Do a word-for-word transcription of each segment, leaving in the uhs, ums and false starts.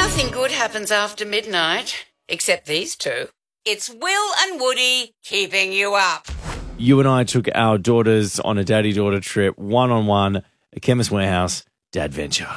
Nothing good happens after midnight, except these two. It's Will and Woody keeping you up. You and I took our daughters on a daddy-daughter trip, one-on-one, at Chemist Warehouse, Dad Venture.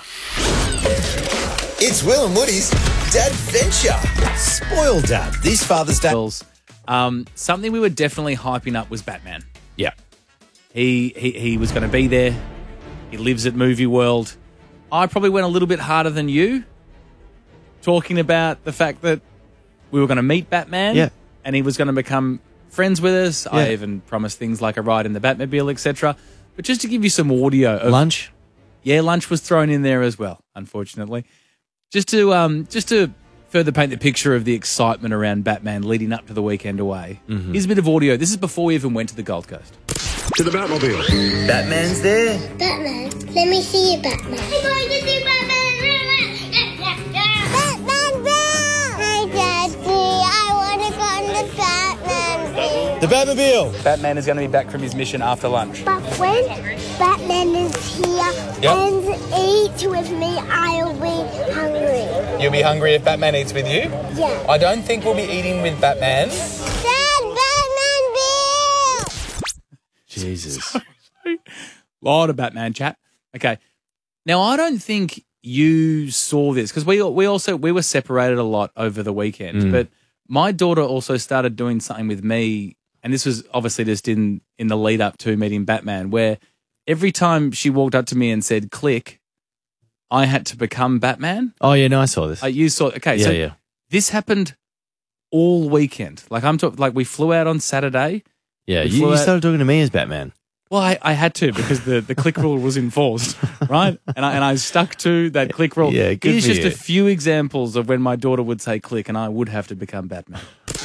It's Will and Woody's Dad Venture. Spoil Dad this Father's Day. Um, something we were definitely hyping up was Batman. Yeah. He he, he was going to be there. He lives at Movie World. I probably went a little bit harder than you, talking about the fact that we were going to meet Batman. Yeah. And he was going to become friends with us. Yeah. I even promised things like a ride in the Batmobile, et cetera. But just to give you some audio of Lunch? Yeah, lunch was thrown in there as well, unfortunately. Just to um, just to further paint the picture of the excitement around Batman leading up to the weekend away. Mm-hmm. Here's a bit of audio. This is before we even went to the Gold Coast. To the Batmobile. Batman's there. Batman, let me see you, Batman. I'm going to see Batman. Batman, Hi, Daddy. I want to go on the Batman. The Batmobile. Batman is going to be back from his mission after lunch. But when Batman is here Yep. and eats with me, I'll be hungry. You'll be hungry if Batman eats with you? Yeah. I don't think we'll be eating with Batman. Dad, Batman Bill! Jesus. Lot of Batman chat. Okay. Now, I don't think you saw this because we we also we were separated a lot over the weekend. Mm. But my daughter also started doing something with me, and this was obviously just in in the lead up to meeting Batman, where every time she walked up to me and said "click," I had to become Batman. Oh, yeah, no, I saw this. Uh, you saw okay, yeah, so yeah. this happened all weekend. Like I'm talking, like we flew out on Saturday. Yeah, we you, flew you out- started talking to me as Batman. Well, I, I had to because the, the click rule was enforced, right? And I and I stuck to that click rule. Yeah, good Here's for just you. a few examples of when my daughter would say click and I would have to become Batman.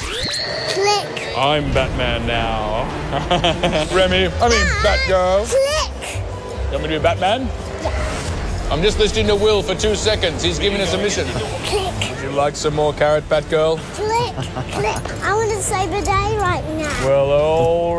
Click, I'm Batman now. Remy, I mean Batgirl. click. You want me to be Batman? I'm just listening to Will for two seconds. He's giving us a mission. Click, Would you like some more carrot, Batgirl? click, click. I want to save a day right now. Well, all